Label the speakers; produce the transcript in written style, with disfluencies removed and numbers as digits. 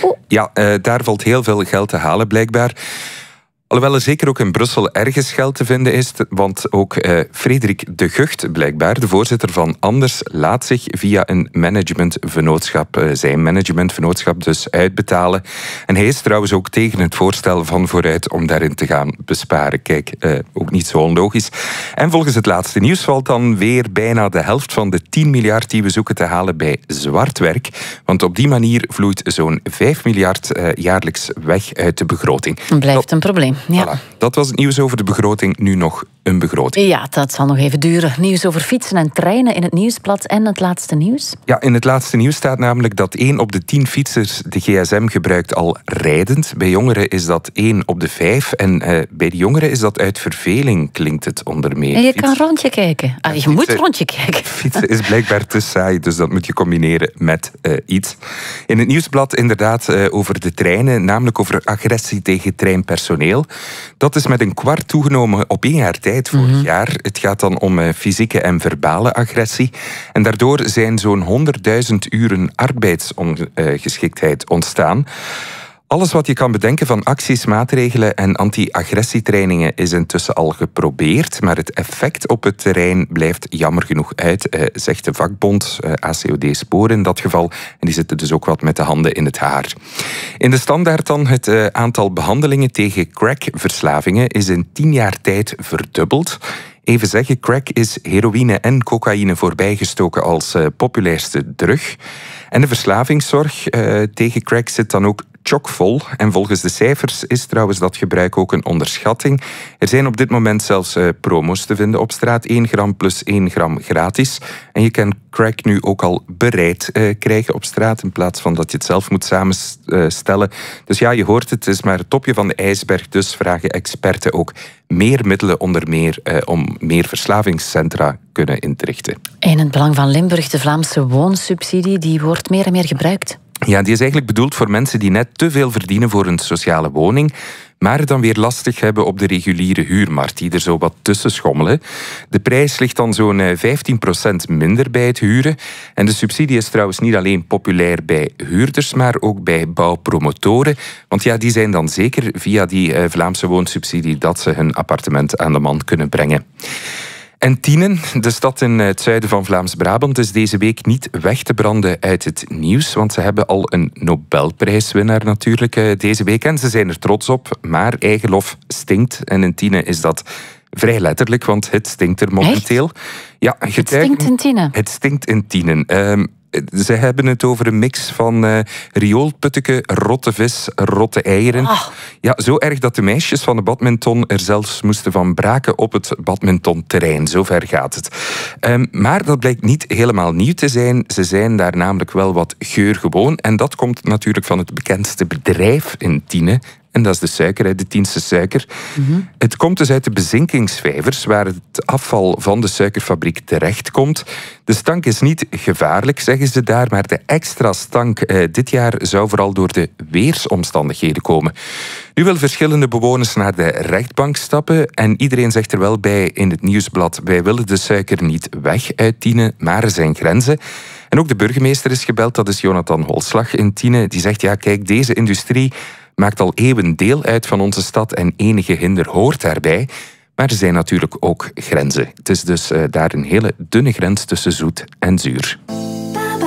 Speaker 1: Ja, daar valt heel veel geld te halen blijkbaar. Alhoewel er zeker ook in Brussel ergens geld te vinden is, want ook Frederik de Gucht, blijkbaar, de voorzitter van Anders, laat zich via een managementvennootschap, zijn managementvennootschap dus uitbetalen. En hij is trouwens ook tegen het voorstel van Vooruit om daarin te gaan besparen. Kijk, ook niet zo onlogisch. En volgens het laatste nieuws valt dan weer bijna de helft van de 10 miljard die we zoeken te halen bij zwart werk. Want op die manier vloeit zo'n 5 miljard jaarlijks weg uit de begroting.
Speaker 2: Blijft een probleem. Ja.
Speaker 1: Voilà. Dat was het nieuws over de begroting. Nu nog een begroting.
Speaker 2: Ja, dat zal nog even duren. Nieuws over fietsen en treinen in het Nieuwsblad en het laatste nieuws.
Speaker 1: Ja, in het laatste nieuws staat namelijk dat 1 op de 10 fietsers de gsm gebruikt al rijdend. Bij jongeren is dat 1 op de 5. En bij de jongeren is dat uit verveling, klinkt het onder meer.
Speaker 2: En je kan rondje kijken. Je moet rondje kijken.
Speaker 1: Fietsen is blijkbaar te saai, dus dat moet je combineren met iets. In het Nieuwsblad inderdaad over de treinen, namelijk over agressie tegen treinpersoneel. Dat is met een kwart toegenomen op 1 jaar tijd vorig jaar. Het gaat dan om fysieke en verbale agressie. En daardoor zijn zo'n 100.000 uren arbeidsongeschiktheid ontstaan. Alles wat je kan bedenken van acties, maatregelen en anti-agressietrainingen is intussen al geprobeerd, maar het effect op het terrein blijft jammer genoeg uit, zegt de vakbond ACOD Spoor in dat geval. En die zitten dus ook wat met de handen in het haar. In de Standaard dan, het aantal behandelingen tegen crackverslavingen is in 10 jaar tijd verdubbeld. Even zeggen, crack is heroïne en cocaïne voorbijgestoken als populairste drug. En de verslavingszorg tegen crack zit dan ook chockvol. En volgens de cijfers is trouwens dat gebruik ook een onderschatting. Er zijn op dit moment zelfs promo's te vinden op straat. 1 gram plus 1 gram gratis. En je kan crack nu ook al bereid krijgen op straat, in plaats van dat je het zelf moet samenstellen. Dus ja, je hoort het is maar het topje van de ijsberg. Dus vragen experten ook meer middelen onder meer om meer verslavingscentra kunnen in te richten.
Speaker 2: In het belang van Limburg, de Vlaamse woonsubsidie, die wordt meer en meer gebruikt.
Speaker 1: Ja, die is eigenlijk bedoeld voor mensen die net te veel verdienen voor een sociale woning, maar het dan weer lastig hebben op de reguliere huurmarkt, die er zo wat tussen schommelen. De prijs ligt dan zo'n 15% minder bij het huren. En de subsidie is trouwens niet alleen populair bij huurders, maar ook bij bouwpromotoren. Want ja, die zijn dan zeker via die Vlaamse woonsubsidie dat ze hun appartement aan de man kunnen brengen. En Tienen, de stad in het zuiden van Vlaams-Brabant, is deze week niet weg te branden uit het nieuws, want ze hebben al een Nobelprijswinnaar natuurlijk deze week. En ze zijn er trots op, maar eigen lof stinkt. En in Tienen is dat vrij letterlijk, want het stinkt er momenteel.
Speaker 2: Echt?
Speaker 1: Ja,
Speaker 2: het stinkt in Tienen?
Speaker 1: Het stinkt in Tienen. Ze hebben het over een mix van rioolputteke, rotte vis, rotte eieren.
Speaker 2: Oh.
Speaker 1: Ja, zo erg dat de meisjes van de badminton er zelfs moesten van braken op het badmintonterrein. Zover gaat het. Maar dat blijkt niet helemaal nieuw te zijn. Ze zijn daar namelijk wel wat geurgewoon. En dat komt natuurlijk van het bekendste bedrijf in Tienen. En dat is de suiker, de Tiense suiker. Mm-hmm. Het komt dus uit de bezinkingsvijvers, waar het afval van de suikerfabriek terechtkomt. De stank is niet gevaarlijk, zeggen ze daar, maar de extra stank dit jaar zou vooral door de weersomstandigheden komen. Nu willen verschillende bewoners naar de rechtbank stappen en iedereen zegt er wel bij in het Nieuwsblad: wij willen de suiker niet weg uit Tienen, maar er zijn grenzen. En ook de burgemeester is gebeld, dat is Jonathan Holslag in Tienen. Die zegt, ja kijk, deze industrie maakt al eeuwen deel uit van onze stad en enige hinder hoort daarbij. Maar er zijn natuurlijk ook grenzen. Het is dus daar een hele dunne grens tussen zoet en zuur.